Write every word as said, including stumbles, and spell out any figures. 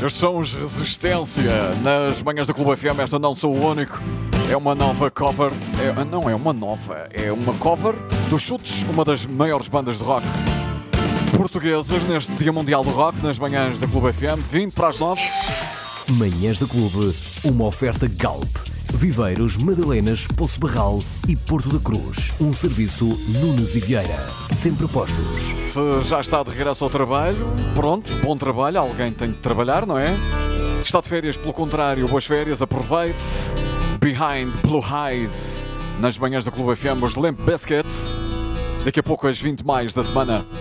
Estes são os Resistência. Nas manhãs da Clube F M, esta não sou o único. É uma nova cover. É, não é uma nova, é uma cover dos Chutes, uma das maiores bandas de rock portuguesas neste Dia Mundial do Rock, nas manhãs da Clube F M, vinte para as nove. Manhãs da Clube, uma oferta Galp. Viveiros, Madalenas, Poço Barral e Porto da Cruz. Um serviço Nunes e Vieira. Sempre postos. Se já está de regresso ao trabalho, pronto, bom trabalho, alguém tem de trabalhar, não é? Se está de férias, pelo contrário, boas férias, aproveite. Behind Blue Eyes, nas manhãs da Clube F M, os Limp Bizkit. Daqui a pouco as vinte mais da semana.